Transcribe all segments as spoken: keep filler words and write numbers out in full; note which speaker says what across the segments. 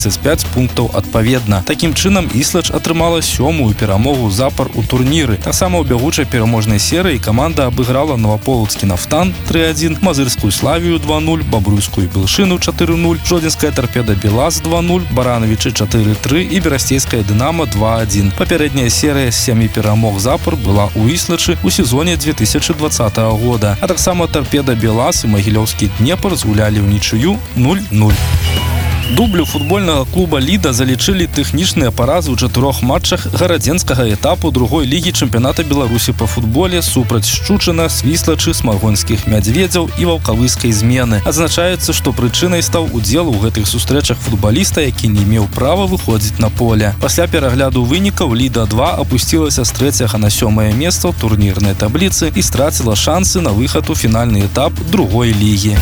Speaker 1: пяць пунктаў адпаведна. Такім чынам Іслач атрымала сёмую перамогу запар у турніры. Таксама ў бягучай пераможнай серыі каманда абыграла Новаполацкі Нафтан тры адзін, Мазырскую Славію два нуль, Бабруйскую Белшыну чатыры нуль, Жодзінская Тарпеда Белаз два нуль, Барановічы чатыры тры і Берасцейская Дынамо два адзін. Папярэдняя серыя з сямі перамог запар была ў Іслачы ў сезоне две тысячи двадцатого года. А таксама Тарпеда Белаз і Магілёўскі Днепр згулялі ўнічыю нуль нуль. Дублю футбольнага клуба «Ліда» залічылі тэхнічныя паразы ў чатырох матчах гарадзенскага этапу другой лігі чэмпіяната Беларусі па футболе супраць Шчучына, Свіслачы, Смаргонскіх Мядзведзяў і Ваўкавыскай Змены. Адзначаецца, што прычынай стаў удзел у гэтых сустрэчах футбаліста, які не меў права выходзіць на поле. Пасля перагляду вынікаў «Ліда два» апусцілася з трэцяга на сёмае месца ў турнірнай табліцы і страціла шансы на выхад у фінальны этап другой лігі.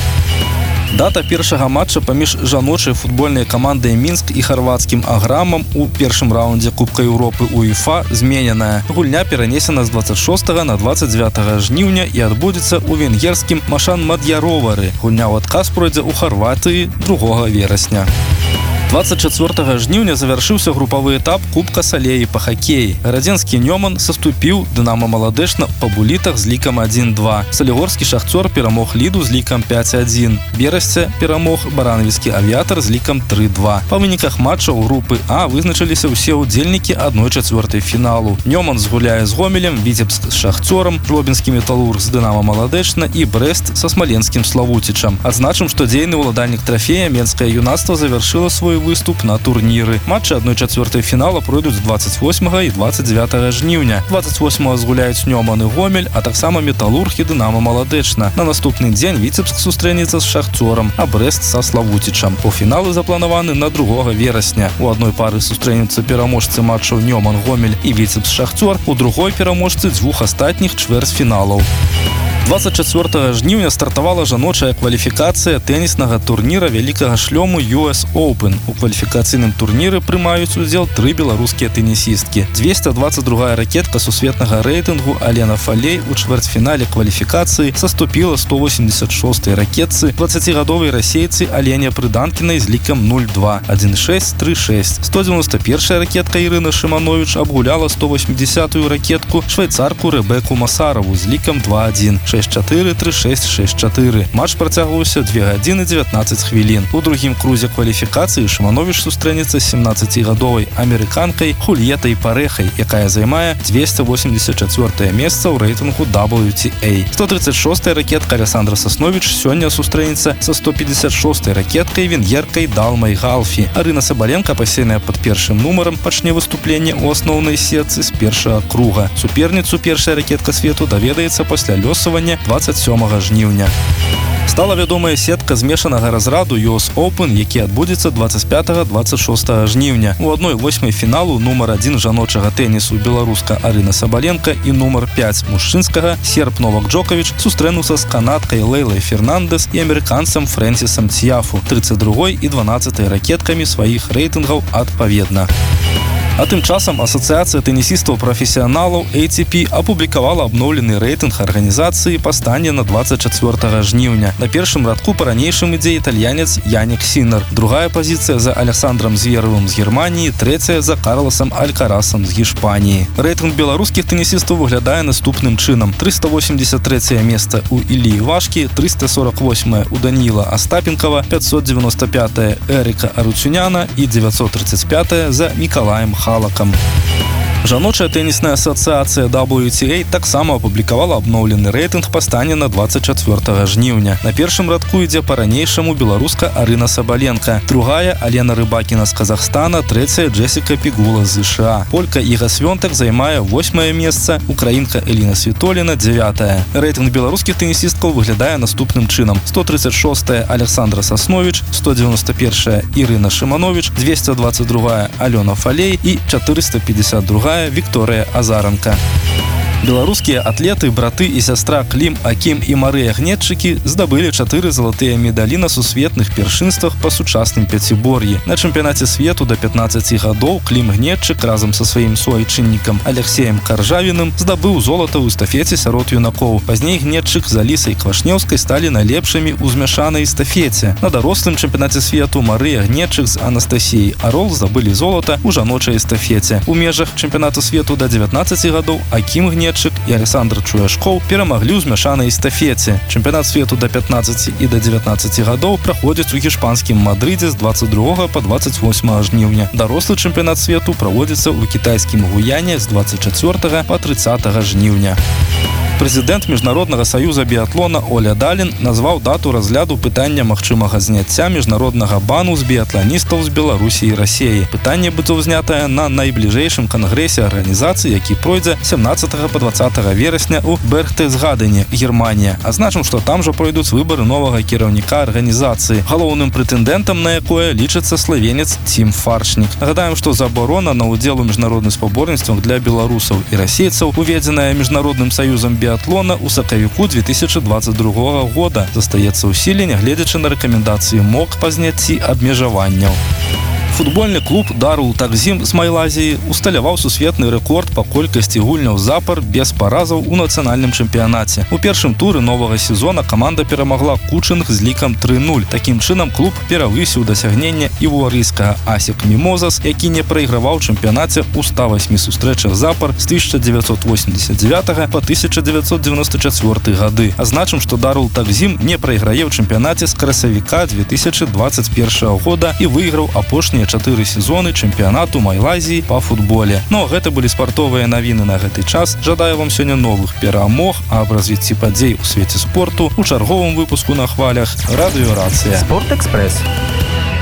Speaker 1: Дата першага матча паміж жаночай футбольнай камандай «Мінск» і харвацкім «Аграмам» у першым раўндзе Кубка Еўропы УЕФА змененая. Гульня перанесена з двадцать шостага на двадцать девятое жніўня і адбудзецца ў венгерскім Машан Мад'яровары. Гульня ў адказ пройдзе ў Харватыі другога верасня. двадцать чацвёртага жніўня завяршыўся групавы этап Кубка Салеі па хакеі. Гарадзенскі Нёман саступіў Дынамо Маладэшна па булітах з лікам адзін два. Салігорскі Шахцёр перамог Ліду з лікам пяць адзін. Берасця перамог Баранавіцкі Авіятар з лікам тры два. Па выніках матчаў групы А вызначыліся ўсе ўдзельнікі адной чацвёртай фіналу. Нёман згуляе з Гомелем, Віцебск з Шахцёрам, Жлобінскі Металург з Дынамо Маладэшна і Брэст са смаленскім Славуцічам. Адзначым, што дзейны ўладальнік трафея Менскае юнацтва завяршыла свой выступ на турніры. Матчы адной чацвёртай фінала пройдуць двадцать восьмага і двадцать девятого жніўня. двадцать восьмага згуляюць Нёман і Гомель, а таксама Металург і Дынамо Маладэшна. На наступны дзень Віцебск сустрэнецца з Шахцёрам, а Брэст са Славуцічам. Паўфіналы запланаваны на другога верасня. У адной пары сустрэнуцца пераможцы матчаў Нёман, Гомель і Віцебск Шахцёр, у другой пераможцы дзвюх астатніх чвэрцьфіналаў. двадцать чацвёртага жніўня стартавала жаночая кваліфікацыя тэніснага турніра вялікага шлёму ю эс Open. У кваліфікацыйным турніры прымаюць удзел тры беларускія тэнісісткі. дзвесце двадцать другая ракетка сусветнага рэйтынгу Алена Фалей у чвэрцьфінале кваліфікацыі саступіла сто восемьдесят шостой ракетцы дваццацігадовай расейцы Алене Прыданкінай з лікам нуль два, адзін шэсць, тры шэсць. сто девяносто первая ракетка Ірына Шыманович абгуляла сто восьмидесятую ракетку швейцарку Рэбеку Масараву з лікам два адзін, шэсць чатыры, тры шэсць, шэсць чатыры. Матч працягваўся две гадзіны дзевятнаццаць хвілін. У другім крузе кваліфікацыі Шыманович сустрэнецца з семнаццацігадовай амерыканкай Хульетай Парехай, якая займае дзвесце восемьдесят чацвёртае месца ў рэйтынгу дабл ю ти эй. сто тридцать шостая ракетка Александра Саснович сёння сустрэнецца са сто пятьдесят шостой ракеткай венгеркай Далмай Галфі. Арына Сабаленка, пасеяная пад першым нумарам, пачне выступленне ў асноўнай сетцы з першага круга. Суперніцу першая ракетка свету даведаецца пасля лёсавання двадцать сёмага жніўня. Стала вядомая сетка змешанага разраду ю эс Open, які адбудзецца двадцать пятого - двадцать шостого жніўня. У адной восьмай фіналу нумар адзін жаночага тэнісу беларуска Арына Сабаленка і нумар пяць мужчынскага серб Новак Джокович сустрэнуцца з канадкай Лейлай Фернандес і амерыканцам Фрэнсісам Цьяфу, тридцать другой і дванаццатай ракеткамі сваіх рэйтынгаў адпаведна. А тым часам Асацыяцыя тэнісістаў прафесіяналаў эй ти пі апублікавала абноўлены рэйтынг арганізацыі па стане на двадцать чацвёртага жніўня. На першым радку па-ранейшым ідзе італьянец Янік Сіннер. Другая пазіцыя за Александром Зверавым з Германіі, трэцяя за Карласам Алькарасам з Гішпаніі. Рэйтынг беларускіх тэнісістаў выглядае наступным чынам. трыста восемьдесят трэцяе месца у Іллі Вашкі, трыста сорок восьмае у Даніла Астапенкова, пятьсот девяносто пятое Эріка Аруцюняна і девятьсот тридцать пятое за Мікалаем Халакам. Жаночая тэнісная асацыяцыя дабл ю ти эй таксама апублікавала абноўлены рэйтынг па стане на двадцать чацвёртага жніўня. На першым радку ідзе па-ранейшаму беларуска Арына Сабаленка, другая Алена Рыбакіна з Казахстана, трэцяя Джесіка Пігула з ЗША. Полька Іга Свёнтак займае восьмае месца, украінка Эліна Світоліна дзявятае. Рэйтынг беларускіх тэнісісткаў выглядае наступным чынам: сто тридцать шостая Александра Саснович, сто девяносто первая Ірына Шыманович, двести двадцать другая Алена Фалей і четыреста пятьдесят другая Виктория Азаранка. Беларускія атлеты, браты і сястра Клім, Акім і Марыя Гнетчыкі здабылі чатыры залатыя медалі на сусветных першынствах па сучасным пяцібор'і. На чэмпіянаце свету да пятнаццаці гадоў Клім Гнетчык разам са сваім суайчыннікам Алексеем Каржавіным здабыў золата ў эстафеце сярод юнакоў. Пазней Гнетчык з Алісай Квашнеўскай сталі найлепшымі ў змяшанай эстафеце. На дарослым чэмпіянаце свету Марыя Гнетчык з Анастасіяй Арол здабылі золата ў жаночай эстафеце. У межах чэмпіянату свету да дзевятнаццаці гадоў Акім Гнетчык і Александр Чуяшкоў перамаглі ў змяшанай эстафеце. Чэмпіянат свету да пятнаццаці і да дзевятнаццаці гадоў праходзіць у гішпанскім Мадрыдзе з дваццаць другога па дваццаць восьмага жніўня. Дарослы чэмпіянат свету праводзіцца ў кітайскім Гуяне з дваццаць чацвёртага па трыццатага жніўня. Прэзідэнт Міжнароднага саюза біятлона Оля Далін назваў дату разгляду пытання магчымага зняцця міжнароднага бану з біятланістаў з Беларусі і Расіі. Пытанне будзе ўзнятае на найбліжэйшым кангрэсе арганізацыі, які пройдзе сямнаццатага па дваццатага верасня ў Берхтэсгадене, Германія. Азначым, што там жа пройдуць выбары новага кіраўніка арганізацыі, галоўным прэтэндэнтам на якое лічыцца славенец Цім Фаршнік. Нагадаем, што забарона на ўдзел у міжнародных спаборніцтвах для беларусаў і расейцаў, уведзеная міжнародным саюзам біятлона біятлона ў сакавіку две тысячы дваццаць другога года, застаецца ў сіле, нягледзячы на рэкамендацыі МОК па зняцці абмежаванняў. Футбольны клуб Дарул Такзим з Майлазіі усталяваў сусветны рэкорд па колькасці гульняў запар без паразаў у нацыянальным чэмпіянаце. У першым туры новага сезона каманда перамагла Кучынг з лікам тры нуль. Такім чынам клуб перавысіў дасягненне івуарыйскага Асек Мімозас, які не прайграваў чэмпіянаце ў ста васьмі сустрэчах запар з тысяча дзевяцьсот восемьдесят девятага па тысяча дзевяцьсот девяносто чацвёрты гады. Азначым, што Дарул Такзим не прайграе ў чэмпіянаце з красавіка две тысячы дваццаць першага года і выйграў апошнія чатыры сезоны чэмпіянату Майлазіі па футболе. Ну, гэта былі спартовыя навіны на гэты час. Жадаю вам сёння новых перамог, а аб развіцці падзей у свеце спорту у чарговым выпуску на хвалях Радыёрацыя.
Speaker 2: Спорт-экспрэс.